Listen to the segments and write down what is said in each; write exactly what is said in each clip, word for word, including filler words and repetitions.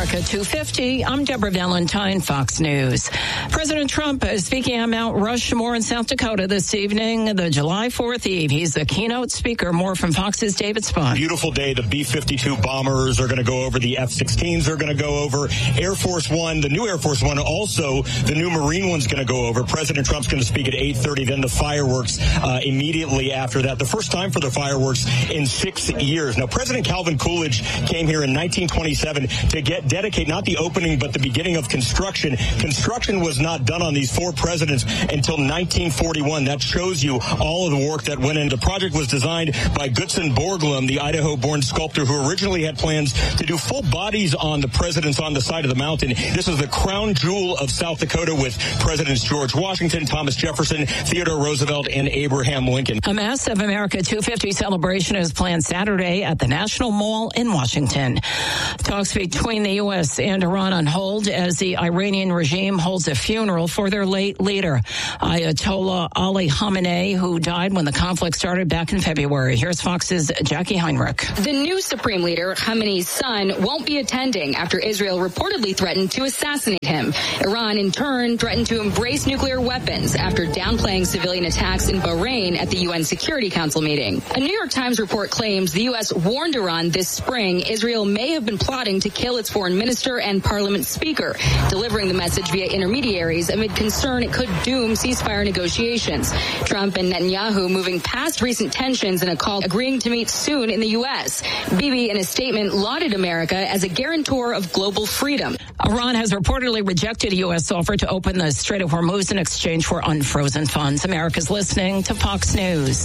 America two fifty. I'm Deborah Valentine, Fox News. President Trump is speaking at Mount Rushmore in South Dakota this evening, the July fourth Eve. He's the keynote speaker. More from Fox's David Spahn. Beautiful day. The B fifty-two bombers are going to go over. The F sixteens are going to go over. Air Force One, the new Air Force One, also the new Marine one's going to go over. President Trump's going to speak at eight thirty. Then the fireworks uh, immediately after that. The first time for the fireworks in six years. Now, President Calvin Coolidge came here in nineteen twenty-seven to get dedicate not the opening but the beginning of construction. Construction was not done on these four presidents until nineteen forty-one. That shows you all of the work that went in. The project was designed by Gutzon Borglum, the Idaho-born sculptor who originally had plans to do full bodies on the presidents on the side of the mountain. This is the crown jewel of South Dakota with Presidents George Washington, Thomas Jefferson, Theodore Roosevelt, and Abraham Lincoln. A massive America two fifty celebration is planned Saturday at the National Mall in Washington. Talks between the U S and Iran on hold as the Iranian regime holds a funeral for their late leader, Ayatollah Ali Khamenei, who died when the conflict started back in February. Here's Fox's Jackie Heinrich. The new Supreme Leader, Khamenei's son, won't be attending after Israel reportedly threatened to assassinate him. Iran, in turn, threatened to embrace nuclear weapons after downplaying civilian attacks in Bahrain at the U N Security Council meeting. A New York Times report claims the U S warned Iran this spring Israel may have been plotting to kill its foreign minister and parliament speaker, delivering the message via intermediaries amid concern it could doom ceasefire negotiations. Trump and Netanyahu moving past recent tensions in a call agreeing to meet soon in the U S. Bibi, in a statement, lauded America as a guarantor of global freedom. Iran has reportedly rejected a U S offer to open the Strait of Hormuz in exchange for unfrozen funds. America's listening to Fox News.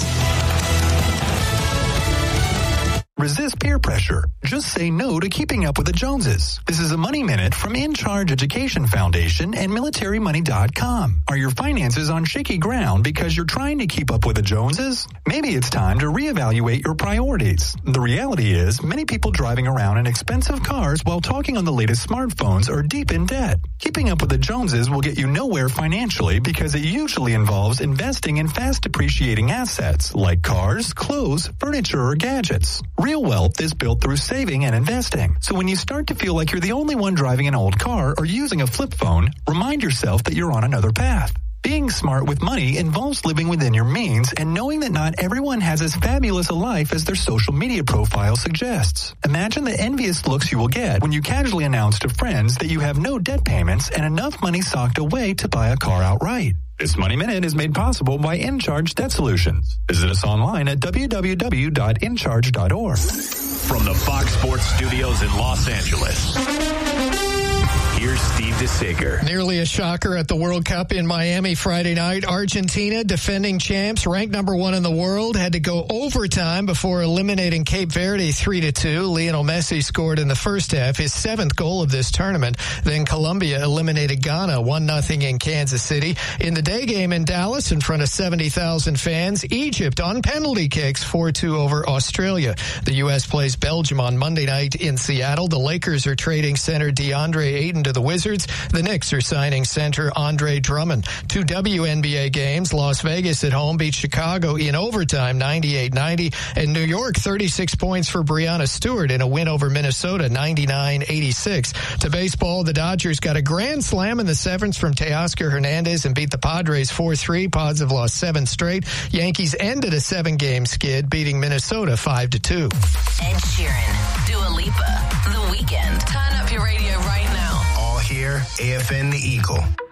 Resist peer pressure. Just say no to keeping up with the Joneses. This is a Money Minute from In Charge Education Foundation and military money dot com. Are your finances on shaky ground because you're trying to keep up with the Joneses? Maybe it's time to reevaluate your priorities. The reality is, many people driving around in expensive cars while talking on the latest smartphones are deep in debt. Keeping up with the Joneses will get you nowhere financially because it usually involves investing in fast depreciating assets like cars, clothes, furniture, or gadgets. Real wealth is built through saving and investing. So when you start to feel like you're the only one driving an old car or using a flip phone, remind yourself that you're on another path. Being smart with money involves living within your means and knowing that not everyone has as fabulous a life as their social media profile suggests. Imagine the envious looks you will get when you casually announce to friends that you have no debt payments and enough money socked away to buy a car outright. This Money Minute is made possible by InCharge Debt Solutions. Visit us online at w w w dot in charge dot org. From the Fox Sports Studios in Los Angeles, here's Steve DeSager. Nearly a shocker at the World Cup in Miami Friday night. Argentina, defending champs, ranked number one in the world, had to go overtime before eliminating Cape Verde three to two. Lionel Messi scored in the first half, his seventh goal of this tournament. Then Colombia eliminated Ghana one nothing in Kansas City. In the day game in Dallas, in front of seventy thousand fans, Egypt on penalty kicks four two over Australia. The U S plays Belgium on Monday night in Seattle. The Lakers are trading center DeAndre Ayton to the Wizards. The Knicks are signing center Andre Drummond. Two W N B A games. Las Vegas at home beat Chicago in overtime ninety-eight ninety. And New York, thirty-six points for Breanna Stewart in a win over Minnesota ninety-nine eighty-six. To baseball, the Dodgers got a grand slam in the seventh from Teoscar Hernandez and beat the Padres four three. Pods have lost seven straight. Yankees ended a seven-game skid, beating Minnesota five to two. Ed Sheeran, Dua Lipa, The Weeknd. Turn up your radio right now. All here, A F N The Eagle.